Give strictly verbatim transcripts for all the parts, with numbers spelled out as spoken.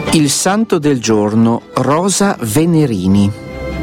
Il santo del giorno, Rosa Venerini.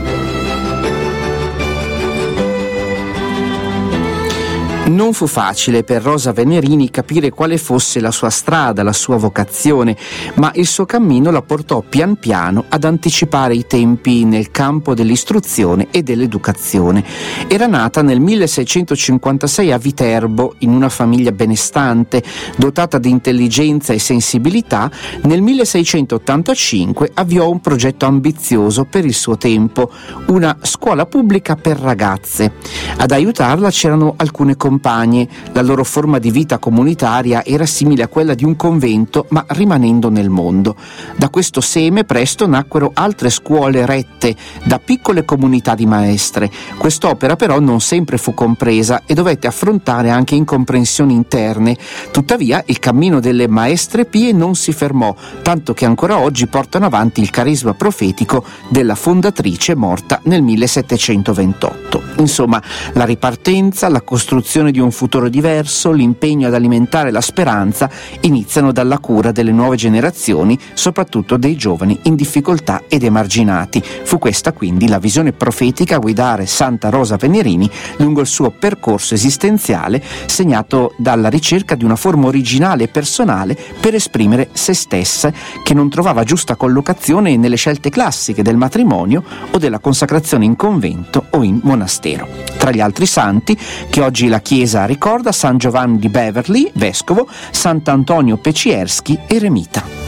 Non fu facile per Rosa Venerini capire quale fosse la sua strada, la sua vocazione, ma il suo cammino la portò pian piano ad anticipare i tempi nel campo dell'istruzione e dell'educazione. Era nata nel milleseicentocinquantasei a Viterbo, in una famiglia benestante, dotata di intelligenza e sensibilità. Nel milleseicentottantacinque avviò un progetto ambizioso per il suo tempo, una scuola pubblica per ragazze. Ad aiutarla c'erano alcune compagne. La loro forma di vita comunitaria era simile a quella di un convento, ma rimanendo nel mondo. Da questo seme presto nacquero altre scuole rette da piccole comunità di maestre. Quest'opera però non sempre fu compresa e dovette affrontare anche incomprensioni interne. Tuttavia il cammino delle maestre pie non si fermò, tanto che ancora oggi portano avanti il carisma profetico della fondatrice morta nel millesettecentoventotto. Insomma, la ripartenza, la costruzione di un futuro diverso, l'impegno ad alimentare la speranza iniziano dalla cura delle nuove generazioni, soprattutto dei giovani in difficoltà ed emarginati. Fu questa quindi la visione profetica a guidare Santa Rosa Venerini lungo il suo percorso esistenziale, segnato dalla ricerca di una forma originale e personale per esprimere se stessa, che non trovava giusta collocazione nelle scelte classiche del matrimonio o della consacrazione in convento o in monastero. Tra gli altri santi che oggi la Chiesa ricorda: San Giovanni di Beverly, vescovo, Sant'Antonio Pecierski, eremita.